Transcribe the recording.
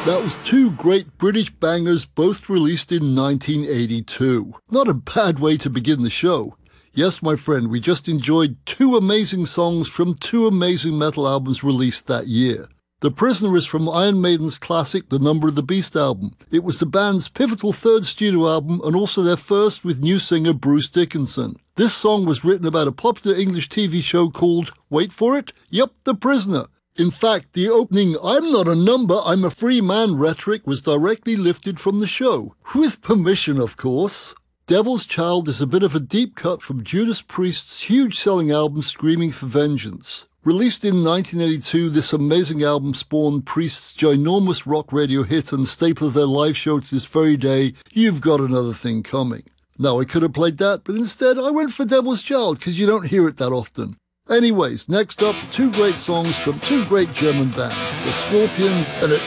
That was two great British bangers, both released in 1982. Not a bad way to begin the show. Yes, my friend, we just enjoyed two amazing songs from two amazing metal albums released that year. The Prisoner is from Iron Maiden's classic The Number of the Beast album. It was the band's pivotal third studio album and also their first with new singer Bruce Dickinson. This song was written about a popular English TV show called, wait for it, yep, The Prisoner. In fact, the opening "I'm not a number, I'm a free man" rhetoric was directly lifted from the show. With permission, of course. Devil's Child is a bit of a deep cut from Judas Priest's huge selling album Screaming for Vengeance. Released in 1982, this amazing album spawned Priest's ginormous rock radio hit and staple of their live show to this very day, You've Got Another Thing Coming. Now, I could have played that, but instead I went for Devil's Child because you don't hear it that often. Anyways, next up, two great songs from two great German bands, the Scorpions and an